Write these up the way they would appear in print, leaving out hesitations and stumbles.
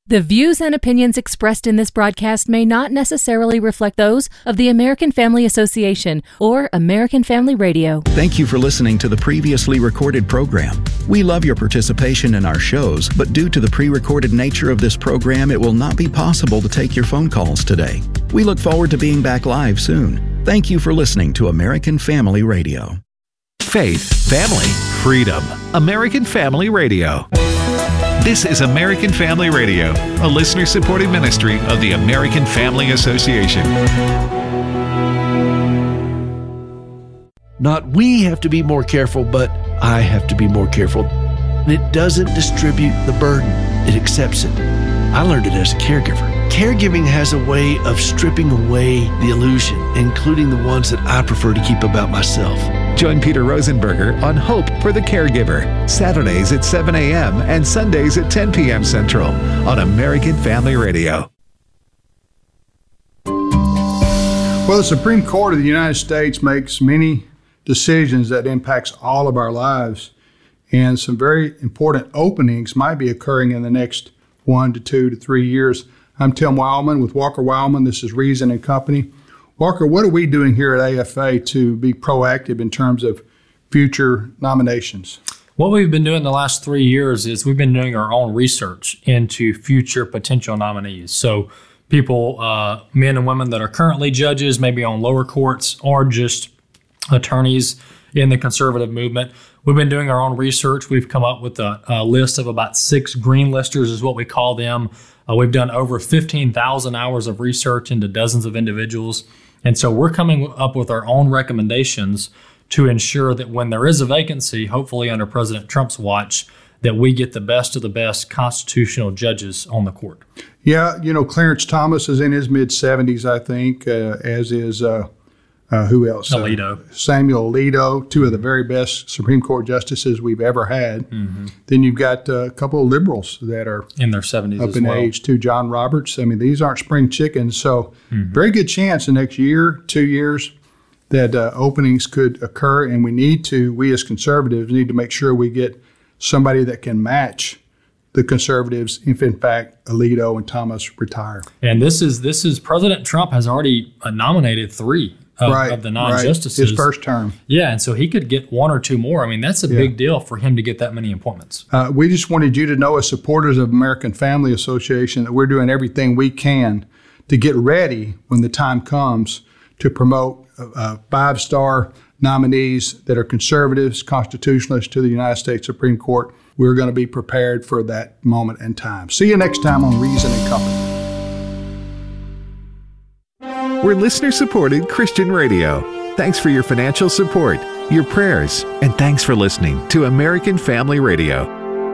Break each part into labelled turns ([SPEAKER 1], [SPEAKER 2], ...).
[SPEAKER 1] The views and opinions expressed in this broadcast may not necessarily reflect those of the American Family Association or American Family Radio.
[SPEAKER 2] Thank you for listening to the previously recorded program. We love your participation in our shows, but due to the pre-recorded nature of this program, it will not be possible to take your phone calls today. We look forward to being back live soon. Thank you for listening to American Family Radio.
[SPEAKER 3] Faith, family, freedom. American Family Radio. This is American Family Radio, a listener-supported ministry of the American Family Association.
[SPEAKER 4] Not we have to be more careful, but I have to be more careful. It doesn't distribute the burden. It accepts it. I learned it as a caregiver. Caregiving has a way of stripping away the illusion, including the ones that I prefer to keep about myself.
[SPEAKER 3] Join Peter Rosenberger on Hope for the Caregiver, Saturdays at 7 a.m. and Sundays at 10 p.m. Central on American Family Radio.
[SPEAKER 5] Well, the Supreme Court of the United States makes many decisions that impacts all of our lives, and some very important openings might be occurring in the next 1 to 2 to 3 years. I'm Tim Wildman with Walker Wildman. This is Reason and Company. Walker, what are we doing here at AFA to be proactive in terms of future nominations?
[SPEAKER 6] What we've been doing the last 3 years is we've been doing our own research into future potential nominees. So people, men and women that are currently judges, maybe on lower courts, or just attorneys in the conservative movement. We've been doing our own research. We've come up with a list of about 6 green listers is what we call them. We've done over 15,000 hours of research into dozens of individuals. And so we're coming up with our own recommendations to ensure that when there is a vacancy, hopefully under President Trump's watch, that we get the best of the best constitutional judges on the court.
[SPEAKER 5] Yeah, Clarence Thomas is in his mid-70s, I think, as is, who else?
[SPEAKER 6] Alito.
[SPEAKER 5] Samuel Alito, 2 of the very best Supreme Court justices we've ever had. Mm-hmm. Then you've got a couple of liberals that are
[SPEAKER 6] in their 70s
[SPEAKER 5] up in age, too. John Roberts. I mean, these aren't spring chickens. So very good chance the next year, 2 years, that openings could occur. And we as conservatives need to make sure we get somebody that can match the conservatives if, in fact, Alito and Thomas retire.
[SPEAKER 6] And this is President Trump has already nominated 3 of the non-justices.
[SPEAKER 5] His first term.
[SPEAKER 6] Yeah, and so he could get 1 or 2 more. I mean, that's a big deal for him to get that many appointments.
[SPEAKER 5] We just wanted you to know, as supporters of American Family Association, that we're doing everything we can to get ready when the time comes to promote 5-star nominees that are conservatives, constitutionalists to the United States Supreme Court. We're going to be prepared for that moment in time. See you next time on Reason and Company.
[SPEAKER 3] We're listener-supported Christian radio. Thanks for your financial support, your prayers, and thanks for listening to American Family Radio.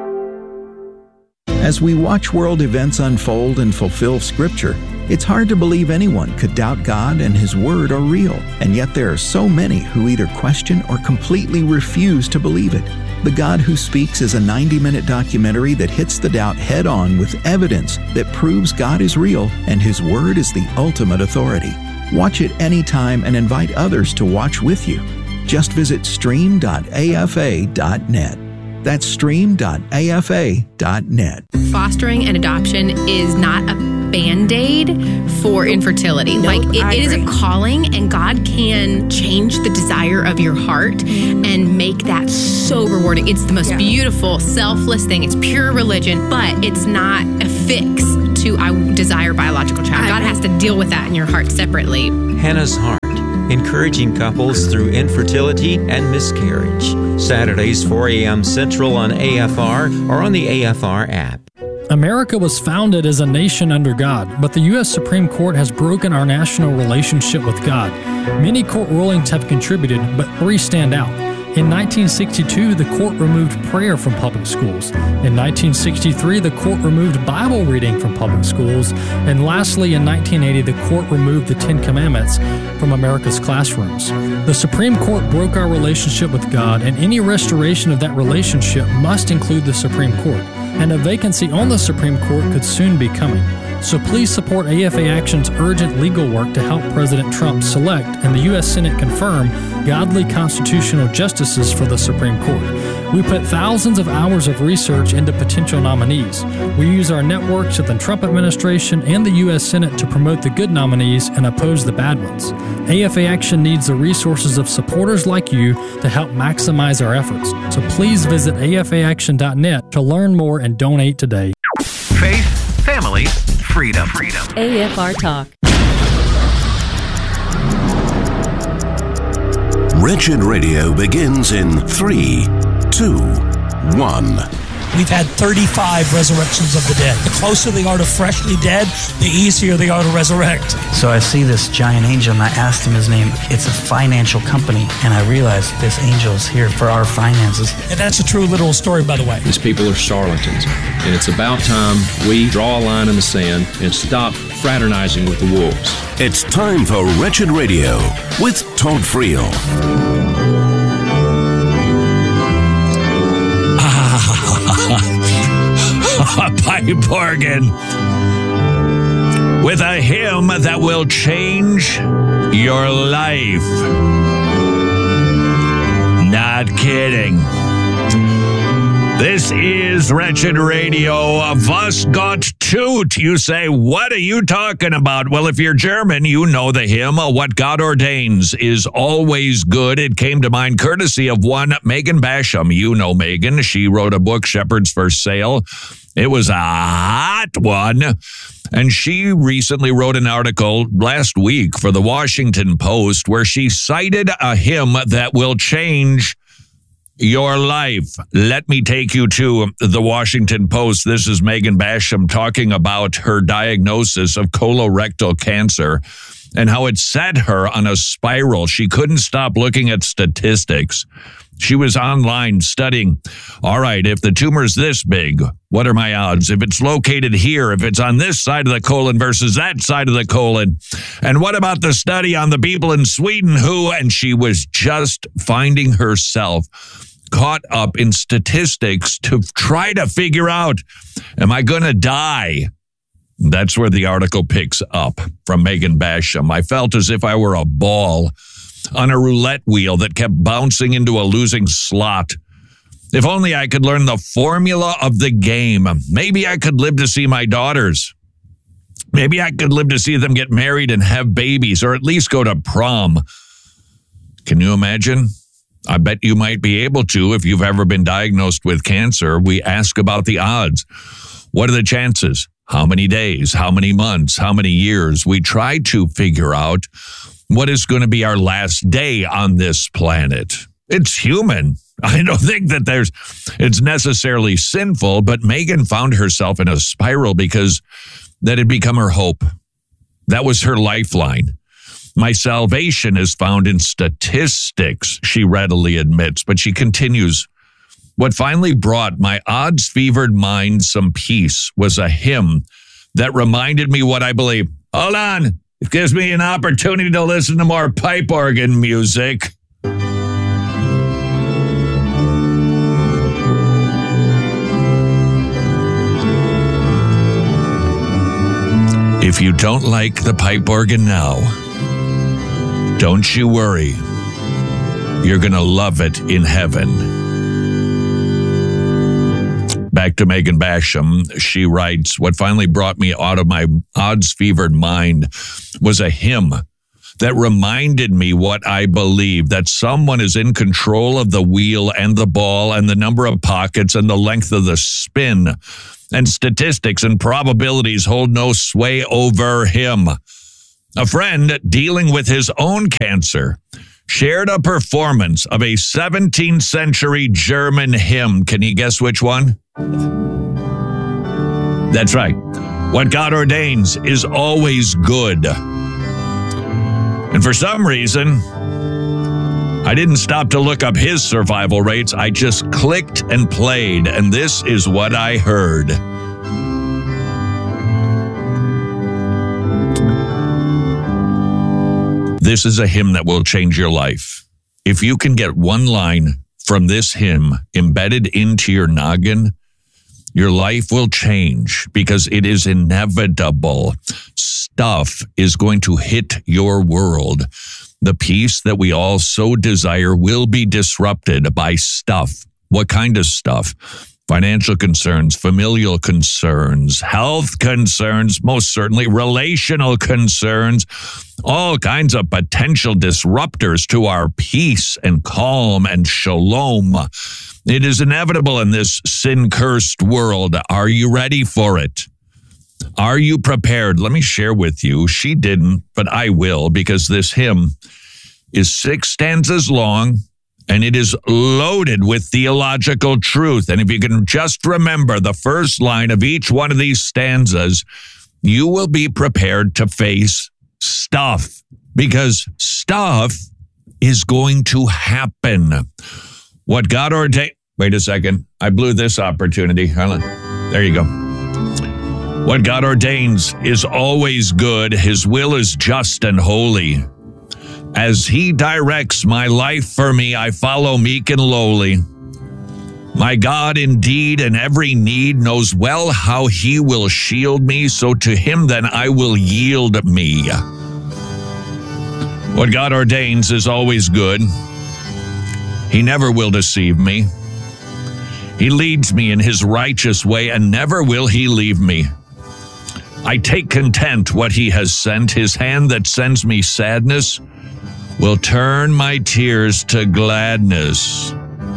[SPEAKER 2] As we watch world events unfold and fulfill Scripture, it's hard to believe anyone could doubt God and His Word are real, and yet there are so many who either question or completely refuse to believe it. The God Who Speaks is a 90-minute documentary that hits the doubt head-on with evidence that proves God is real and His Word is the ultimate authority. Watch it anytime and invite others to watch with you. Just visit stream.afa.net. That's stream.afa.net.
[SPEAKER 7] Fostering and adoption is not a Band-Aid for infertility. It is a calling, and God can change the desire of your heart and make that so rewarding. It's the most beautiful, selfless thing. It's pure religion, but it's not a fix to I desire biological child. God has to deal with that in your heart separately.
[SPEAKER 8] Hannah's Heart, encouraging couples through infertility and miscarriage. Saturdays, 4 a.m. Central on AFR or on the AFR app.
[SPEAKER 6] America was founded as a nation under God, but the U.S. Supreme Court has broken our national relationship with God. Many court rulings have contributed, but 3 stand out. In 1962, the court removed prayer from public schools. In 1963, the court removed Bible reading from public schools. And lastly, in 1980, the court removed the 10 Commandments from America's classrooms. The Supreme Court broke our relationship with God, and any restoration of that relationship must include the Supreme Court. And a vacancy on the Supreme Court could soon be coming. So please support AFA Action's urgent legal work to help President Trump select and the U.S. Senate confirm godly constitutional justices for the Supreme Court. We put thousands of hours of research into potential nominees. We use our networks at the Trump administration and the U.S. Senate to promote the good nominees and oppose the bad ones. AFA Action needs the resources of supporters like you to help maximize our efforts. So please visit afaaction.net to learn more and donate today.
[SPEAKER 3] Faith, family, freedom.
[SPEAKER 1] AFR Talk.
[SPEAKER 9] Wretched Radio begins in 3, 2, 1.
[SPEAKER 10] We've had 35 resurrections of the dead. The closer they are to freshly dead, the easier they are to resurrect.
[SPEAKER 11] So I see this giant angel and I asked him his name. It's a financial company. And I realized this angel is here for our finances.
[SPEAKER 10] And that's a true literal story, by the way.
[SPEAKER 12] These people are charlatans. And it's about time we draw a line in the sand and stop fraternizing with the wolves.
[SPEAKER 9] It's time for Wretched Radio with Todd Friel.
[SPEAKER 13] A pipe organ with a hymn that will change your life. Not kidding. This is Wretched Radio. Was Gott tut? You say, what are you talking about? Well, if you're German, you know the hymn, What God Ordains is Always Good. It came to mind courtesy of one Megan Basham. You know Megan. She wrote a book, Shepherds for Sale. It was a hot one. And she recently wrote an article last week for the Washington Post where she cited a hymn that will change your life. Let me take you to the Washington Post. This is Megan Basham talking about her diagnosis of colorectal cancer and how it set her on a spiral. She couldn't stop looking at statistics. She was online studying, all right, if the tumor is this big, what are my odds? If it's located here, if it's on this side of the colon versus that side of the colon, and what about the study on the people in Sweden who, and she was just finding herself caught up in statistics to try to figure out, am I going to die? That's where the article picks up from Megan Basham. I felt as if I were a ball on a roulette wheel that kept bouncing into a losing slot. If only I could learn the formula of the game. Maybe I could live to see my daughters. Maybe I could live to see them get married and have babies, or at least go to prom. Can you imagine? I bet you might be able to if you've ever been diagnosed with cancer. We ask about the odds. What are the chances? How many days? How many months? How many years? We try to figure out what is going to be our last day on this planet. It's human. I don't think that it's necessarily sinful, but Megan found herself in a spiral because that had become her hope. That was her lifeline. My salvation is found in statistics, she readily admits, but she continues. What finally brought my odds-fevered mind some peace was a hymn that reminded me what I believe. Hold on. It gives me an opportunity to listen to more pipe organ music. If you don't like the pipe organ now, don't you worry. You're going to love it in heaven. Back to Megan Basham. She writes, what finally brought me out of my odds-fevered mind was a hymn that reminded me what I believe, that someone is in control of the wheel and the ball and the number of pockets and the length of the spin, and statistics and probabilities hold no sway over him. A friend dealing with his own cancer shared a performance of a 17th century German hymn. Can you guess which one? That's right. What God ordains is always good. And for some reason, I didn't stop to look up his survival rates. I just clicked and played, and this is what I heard. This is a hymn that will change your life. If you can get one line from this hymn embedded into your noggin, your life will change because it is inevitable. Stuff is going to hit your world. The peace that we all so desire will be disrupted by stuff What kind of stuff? Financial concerns, familial concerns, health concerns, most certainly relational concerns, all kinds of potential disruptors to our peace and calm and shalom. It is inevitable in this sin-cursed world. Are you ready for it? Are you prepared? Let me share with you. She didn't, but I will, because this hymn is 6 stanzas long, and it is loaded with theological truth. And if you can just remember the first line of each one of these stanzas, you will be prepared to face stuff, because stuff is going to happen. What God ordained. Wait a second. I blew this opportunity. There you go. What God ordains is always good. His will is just and holy. As he directs my life for me, I follow meek and lowly. My God indeed in every need knows well how he will shield me, so to him then I will yield me. What God ordains is always good. He never will deceive me. He leads me in his righteous way, and never will he leave me. I take content what he has sent. His hand that sends me sadness will turn my tears to gladness.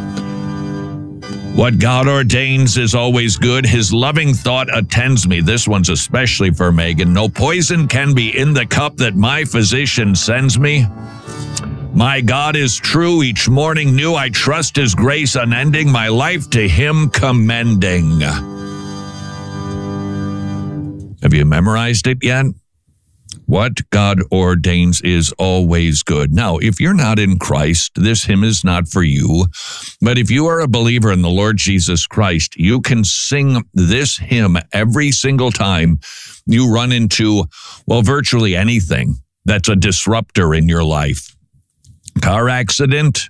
[SPEAKER 13] What God ordains is always good. His loving thought attends me. This one's especially for Megan. No poison can be in the cup that my physician sends me. My God is true, each morning new. I trust his grace unending, my life to him commending. Have you memorized it yet? What God ordains is always good. Now, if you're not in Christ, this hymn is not for you. But if you are a believer in the Lord Jesus Christ, you can sing this hymn every single time you run into, well, virtually anything that's a disruptor in your life. Car accident?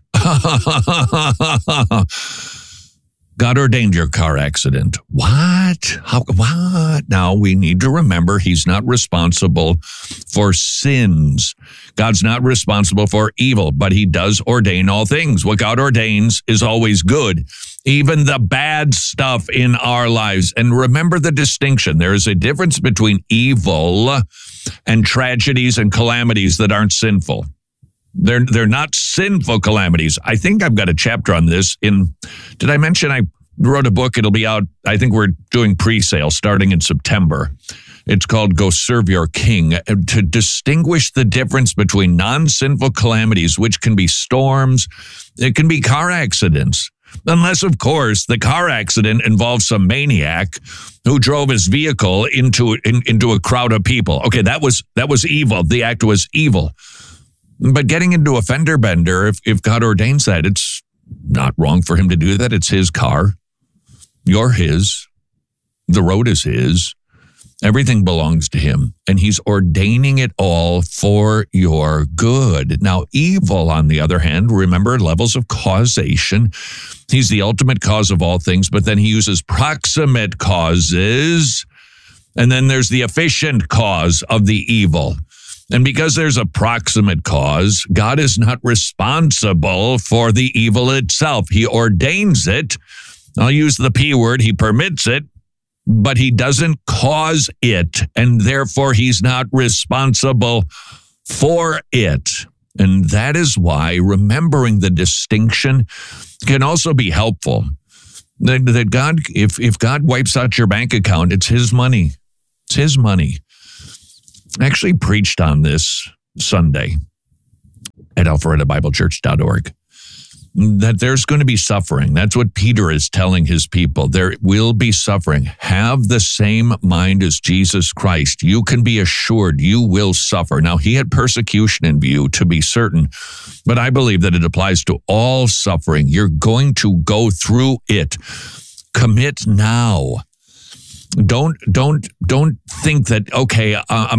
[SPEAKER 13] God ordained your car accident. What? What? Now, we need to remember he's not responsible for sins. God's not responsible for evil, but he does ordain all things. What God ordains is always good, even the bad stuff in our lives. And remember the distinction. There is a difference between evil and tragedies and calamities that aren't sinful. They're not sinful calamities. I think I've got a chapter on this did I mention I wrote a book? It'll be out. I think we're doing pre-sale starting in September. It's called Go Serve Your King, to distinguish the difference between non-sinful calamities, which can be storms. It can be car accidents. Unless, of course, the car accident involves some maniac who drove his vehicle into a crowd of people. Okay, that was evil. The act was evil. But getting into a fender bender, if God ordains that, it's not wrong for him to do that. It's his car. You're his. The road is his. Everything belongs to him. And he's ordaining it all for your good. Now, evil, on the other hand, remember levels of causation. He's the ultimate cause of all things, but then he uses proximate causes. And then there's the efficient cause of the evil. And because there's a proximate cause, God is not responsible for the evil itself. He ordains it. I'll use the P word. He permits it, but he doesn't cause it. And therefore, he's not responsible for it. And that is why remembering the distinction can also be helpful. That God, if God wipes out your bank account, it's his money. It's his money. I actually preached on this Sunday at alpharettabiblechurch.org, that there's going to be suffering. That's what Peter is telling his people. There will be suffering. Have the same mind as Jesus Christ. You can be assured you will suffer. Now, he had persecution in view, to be certain, but I believe that it applies to all suffering. You're going to go through it. Commit now. Don't think that, okay,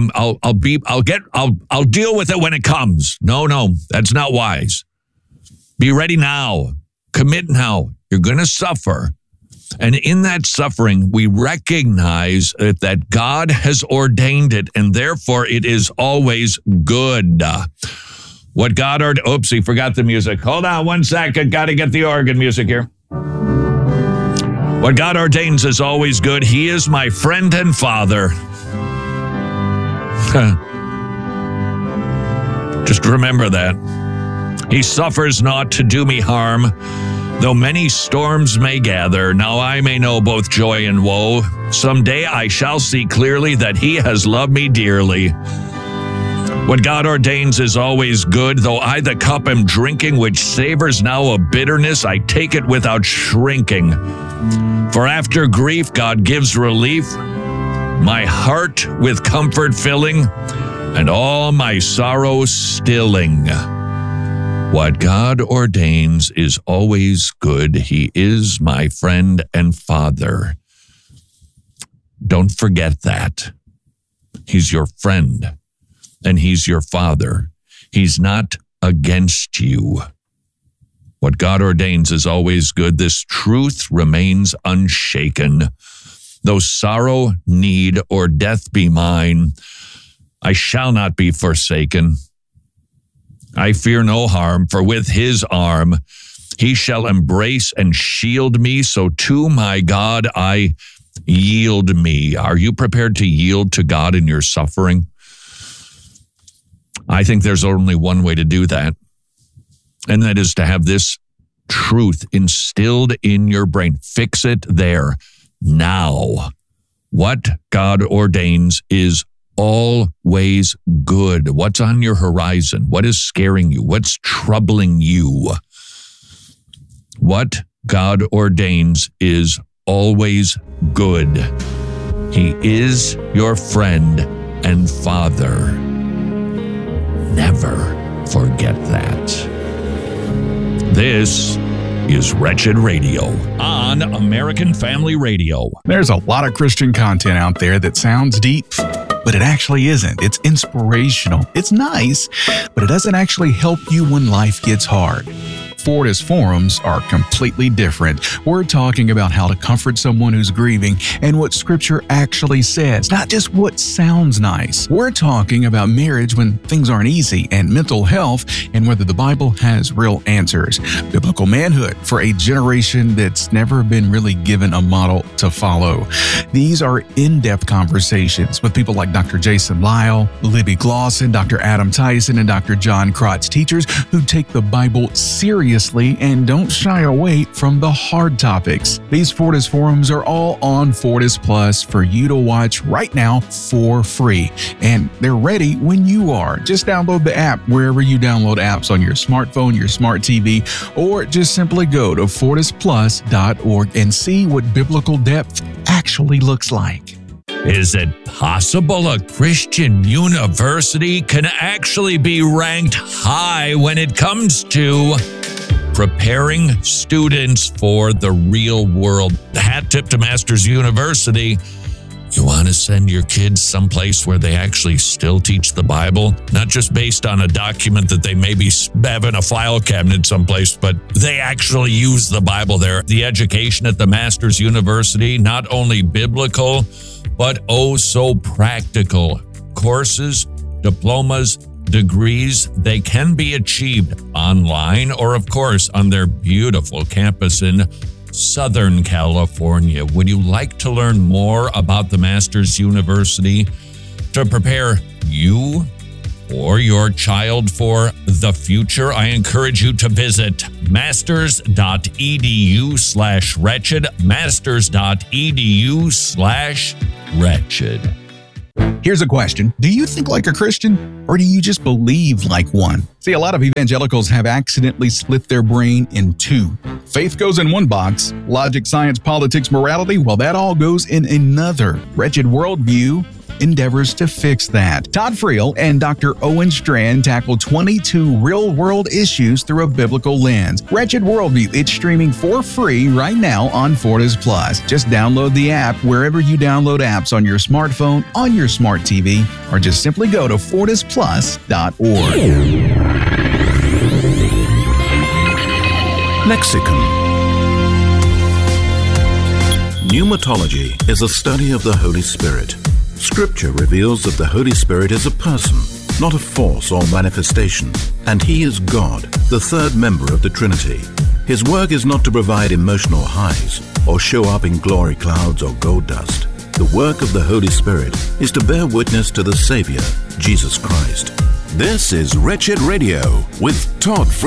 [SPEAKER 13] I'll deal with it when it comes. No, that's not wise. Be ready now. Commit now. You're going to suffer. And in that suffering, we recognize that God has ordained it, and therefore it is always good. What God ordained, oopsie, forgot the music. Hold on one second. Got to get the organ music here. What God ordains is always good. He is my friend and father. Just remember that. He suffers not to do me harm, though many storms may gather. Now I may know both joy and woe. Someday I shall see clearly that he has loved me dearly. What God ordains is always good, though I the cup am drinking, which savors now of bitterness, I take it without shrinking. For after grief God gives relief, my heart with comfort filling, and all my sorrow stilling. What God ordains is always good. He is my friend and father. Don't forget that. He's your friend, and he's your father. He's not against you. What God ordains is always good. This truth remains unshaken. Though sorrow, need, or death be mine, I shall not be forsaken. I fear no harm, for with his arm he shall embrace and shield me, so to my God I yield me. Are you prepared to yield to God in your suffering? I think there's only one way to do that, and that is to have this truth instilled in your brain. Fix it there, now. What God ordains is always good. What's on your horizon? What is scaring you? What's troubling you? What God ordains is always good. He is your friend and father. Never forget that. This is Wretched Radio on American Family Radio.
[SPEAKER 14] There's a lot of Christian content out there that sounds deep, but it actually isn't. It's inspirational. It's nice, but it doesn't actually help you when life gets hard. Fortis forums are completely different. We're talking about how to comfort someone who's grieving and what Scripture actually says, not just what sounds nice. We're talking about marriage when things aren't easy, and mental health, and whether the Bible has real answers. Biblical manhood for a generation that's never been really given a model to follow. These are in-depth conversations with people like Dr. Jason Lyle, Libby Glosson, Dr. Adam Tyson, and Dr. John Krotz, teachers who take the Bible seriously and don't shy away from the hard topics. These Fortis forums are all on Fortis Plus for you to watch right now for free. And they're ready when you are. Just download the app wherever you download apps on your smartphone, your smart TV, or just simply go to fortisplus.org and see what biblical depth actually looks like.
[SPEAKER 13] Is it possible a Christian university can actually be ranked high when it comes to preparing students for the real world? The hat tip to Masters University. You want to send your kids someplace where they actually still teach the Bible, not just based on a document that they maybe have in a file cabinet someplace, but they actually use the Bible there. The education at the Masters University, not only biblical, but oh so practical. Courses, diplomas, degrees, they can be achieved online or, of course, on their beautiful campus in Southern California. Would you like to learn more about the Masters University to prepare you or your child for the future? I encourage you to visit masters.edu/wretched, masters.edu/wretched.
[SPEAKER 14] Here's a question. Do you think like a Christian, or do you just believe like one? See, a lot of evangelicals have accidentally split their brain in two. Faith goes in one box. Logic, science, politics, morality, well, that all goes in another. Wretched Worldview endeavors to fix that. Todd Friel and Dr. Owen Strand tackle 22 real-world issues through a biblical lens. Wretched Worldview, it's streaming for free right now on Fortis Plus. Just download the app wherever you download apps on your smartphone, on your smart TV, or just simply go to fortisplus.org.
[SPEAKER 9] Lexicon. Pneumatology is a study of the Holy Spirit. Scripture reveals that the Holy Spirit is a person, not a force or manifestation, and He is God, the third member of the Trinity. His work is not to provide emotional highs or show up in glory clouds or gold dust. The work of the Holy Spirit is to bear witness to the Savior, Jesus Christ. This is Wretched Radio with Todd Friedman.